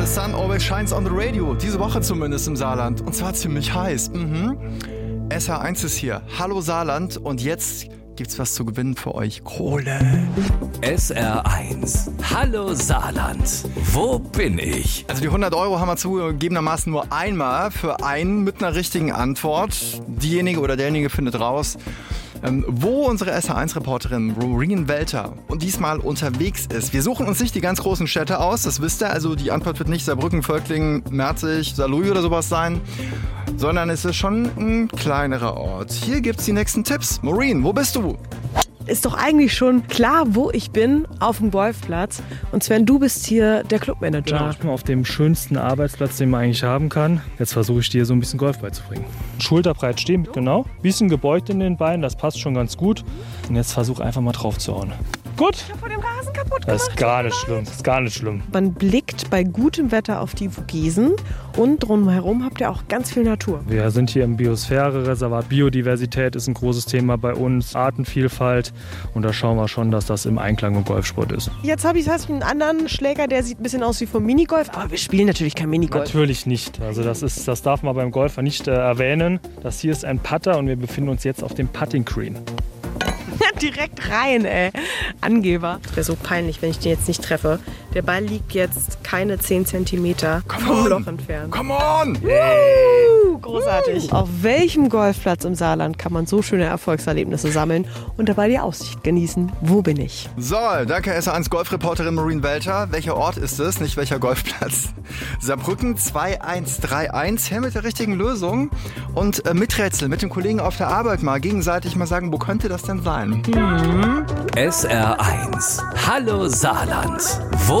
sun always shines on the radio. Diese Woche zumindest im Saarland. Und zwar ziemlich heiß. SR1 ist hier. Hallo Saarland. Und jetzt gibt's was zu gewinnen für euch. Kohle. SR1. Hallo Saarland. Wo bin ich? Also die 100 € haben wir zugegebenermaßen nur einmal für einen mit einer richtigen Antwort. Diejenige oder derjenige findet raus, wo unsere SR1-Reporterin Maureen Welter und diesmal unterwegs ist. Wir suchen uns nicht die ganz großen Städte aus, das wisst ihr. Also die Antwort wird nicht Saarbrücken, Völklingen, Merzig, Saarlouis oder sowas sein, sondern es ist schon ein kleinerer Ort. Hier gibt's die nächsten Tipps. Maureen, wo bist du? Ist doch eigentlich schon klar, wo ich bin, auf dem Golfplatz. Und Sven, du bist hier der Clubmanager. Genau, ich bin auf dem schönsten Arbeitsplatz, den man eigentlich haben kann. Jetzt versuche ich dir so ein bisschen Golf beizubringen. Schulterbreit stehen, genau. Bisschen gebeugt in den Beinen, das passt schon ganz gut. Und jetzt versuche einfach mal drauf zu hauen. Gut. Ich hab vor dem Rasen kaputt gemacht. Das ist gar nicht schlimm. Das ist gar nicht schlimm. Man blickt bei gutem Wetter auf die Vogesen und drumherum habt ihr auch ganz viel Natur. Wir sind hier im Biosphäre-Reservat. Biodiversität ist ein großes Thema bei uns. Artenvielfalt. Und da schauen wir schon, dass das im Einklang mit Golfsport ist. Jetzt habe ich einen anderen Schläger, der sieht ein bisschen aus wie vom Minigolf. Aber wir spielen natürlich kein Minigolf. Natürlich nicht. Also das darf man beim Golfer nicht erwähnen. Das hier ist ein Putter und wir befinden uns jetzt auf dem Putting Green. Direkt rein, ey. Angeber. Das wäre so peinlich, wenn ich den jetzt nicht treffe. Der Ball liegt jetzt keine 10 cm vom Loch entfernt. Come on! Großartig. Auf welchem Golfplatz im Saarland kann man so schöne Erfolgserlebnisse sammeln und dabei die Aussicht genießen? Wo bin ich? So, danke SR1 Golfreporterin Maureen Welter. Welcher Ort ist es, nicht welcher Golfplatz? Saarbrücken 2131. Her mit der richtigen Lösung. Und miträtseln mit dem Kollegen auf der Arbeit mal gegenseitig mal sagen, wo könnte das denn sein? SR1. Hallo Saarland. Wo